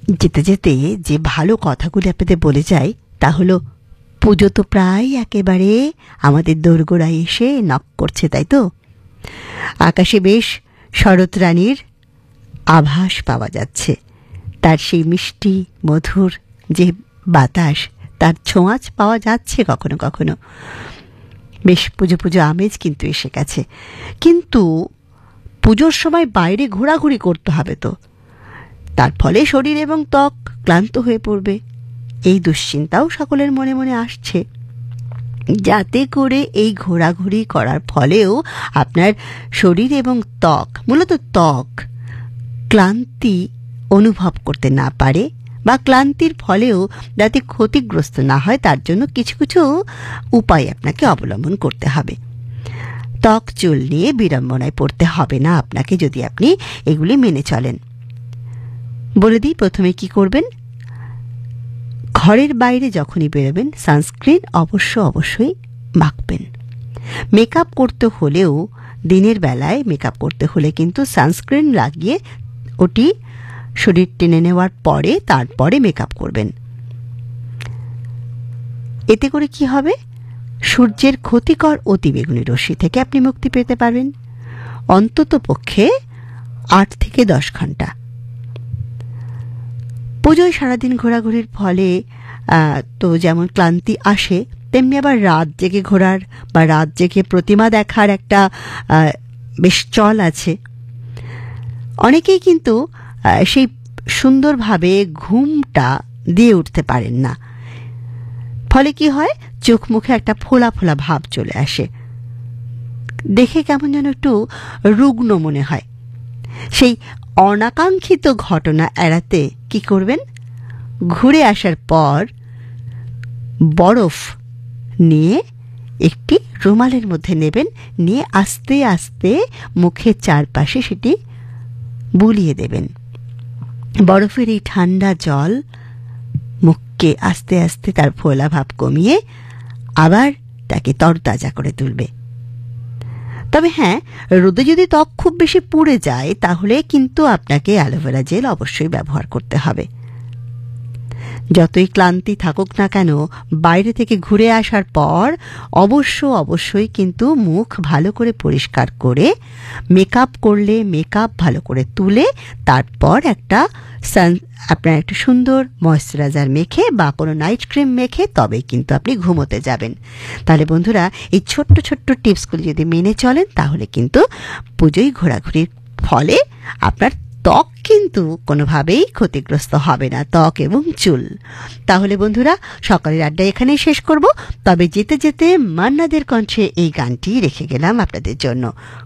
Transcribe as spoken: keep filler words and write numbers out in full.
যেতে যেতে যে ভালো কথাগুলি আপনাদের বলে যাই তা হলো, পুজো তো প্রায় একেবারে আমাদের দোরগোড়ায় এসে নক করছে, তাই তো? আকাশে বেশ শরৎ রানীর আভাস পাওয়া যাচ্ছে। তার সেই মিষ্টি মধুর যে বাতাস, তার ছোঁয়াচ পাওয়া যাচ্ছে কখনো কখনো। বেশ পুজো পুজো আমেজ কিন্তু এসে গেছে। কিন্তু পুজোর সময় বাইরে ঘোরাঘুরি করতে হবে তো, তার ফলে শরীর এবং ত্বক ক্লান্ত হয়ে পড়বে, এই দুশ্চিন্তাও সকলের মনে মনে আসছে। যাতে করে এই ঘোরাঘুরি করার ফলেও আপনার শরীর এবং ত্বক, মূলত ত্বক, ক্লান্তি অনুভব করতে না পারে বা ক্লান্তির ফলেও যাতে ক্ষতিগ্রস্ত না হয়, তার জন্য কিছু কিছু উপায় আপনাকে অবলম্বন করতে হবে। ত্বক চুল নিয়ে বিড়ম্বনায় পড়তে হবে না আপনাকে যদি আপনি এগুলি মেনে চলেন। বলে দিই প্রথমে কি করবেন। ঘরের বাইরে যখনই বেরোবেন সানস্ক্রিন অবশ্য অবশ্যই মাখবেন। মেকআপ করতে হলেও দিনের বেলায় মেকআপ করতে হলে কিন্তু সানস্ক্রিন লাগিয়ে ওটি শরীর টেনে নেওয়ার পরে তারপরে মেকআপ করবেন। এতে করে কি হবে, সূর্যের ক্ষতিকর অতিবেগুনি রশ্মি থেকে আপনি মুক্তি পেতে পারবেন অন্তত পক্ষে আট থেকে দশ ঘন্টা। পুজোয় সারাদিন ঘোরাঘুরির ফলে তো যেমন ক্লান্তি আসে, তেমনি আবার রাত জেগে ঘোরার বা রাত জেগে প্রতিমা দেখার একটা বেশ চল আছে। অনেকেই কিন্তু সেই সুন্দরভাবে ঘুমটা দিয়ে উঠতে পারেন না, ফলে কি হয়, চোখ মুখে একটা ফোলা ফোলা ভাব চলে আসে, দেখে কেমন যেন একটু রুগ্ন মনে হয়। সেই অনাকাঙ্ক্ষিত ঘটনা এড়াতে কি করবেন, ঘুরে আসার পর বরফ নিয়ে একটি রুমালের মধ্যে নেবেন, নিয়ে আস্তে আস্তে মুখের চারপাশে সেটি বুলিয়ে দেবেন। বরফের এই ঠান্ডা জল মুখকে আস্তে আস্তে তার ফোলা ভাব কমিয়ে আবার তাকে তরতাজা করে তুলবে। তবে হ্যাঁ, রোদে যদি ত্বক খুব বেশি পুড়ে যায় তাহলে কিন্তু আপনাকে অ্যালোভেরা জেল অবশ্যই ব্যবহার করতে হবে। যতই ক্লান্তি থাকুক না কেন, বাইরে থেকে ঘুরে আসার পর অবশ্য অবশ্যই কিন্তু মুখ ভালো করে পরিষ্কার করে মেকআপ করলে মেকআপ ভালো করে তুলে তারপর একটা সান আপনার একটা সুন্দর ময়েশ্চারাইজার মেখে বা কোনো নাইট ক্রিম মেখে তবেই কিন্তু আপনি ঘুমোতে যাবেন। তাহলে বন্ধুরা, এই ছোট্ট ছোট্ট টিপসগুলি যদি মেনে চলেন তাহলে কিন্তু পুজোয় ঘোরাঘুরির ফলে আপনার ত্বক কিন্তু কোনোভাবেই ক্ষতিগ্রস্ত হবে না, ত্বক এবং চুল। তাহলে বন্ধুরা, সকালের আড্ডা এখানেই শেষ করব। তবে যেতে যেতে মান্নাদের কণ্ঠে এই গানটি রেখে গেলাম আপনাদের জন্য।